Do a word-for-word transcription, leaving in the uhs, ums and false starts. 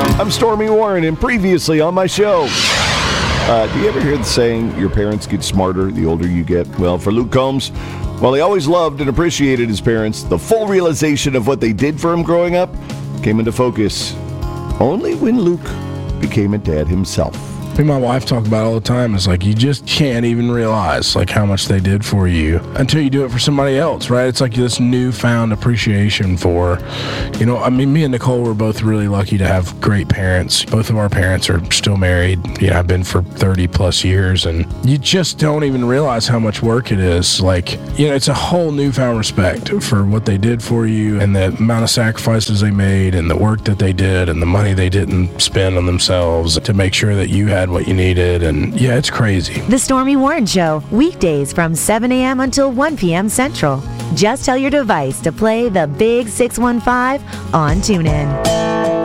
I'm Stormy Warren, and previously on my show. Uh, do you ever hear the saying, your parents get smarter the older you get? Well, for Luke Combs, while he always loved and appreciated his parents, the full realization of what they did for him growing up came into focus only when Luke became a dad himself. Me and my wife talk about it all the time. It's like you just can't even realize like how much they did for you until you do it for somebody else, right? It's like this newfound appreciation for, you know, I mean, me and Nicole were both really lucky to have great parents. Both of our parents are still married. You know, I've been for thirty plus years, and you just don't even realize how much work it is. Like, you know, it's a whole newfound respect for what they did for you and the amount of sacrifices they made and the work that they did and the money they didn't spend on themselves to make sure that you had what you needed. And yeah, it's crazy. The Stormy Warren Show, weekdays from seven a.m. until one p.m. Central. Just tell your device to play the Big six one five on TuneIn.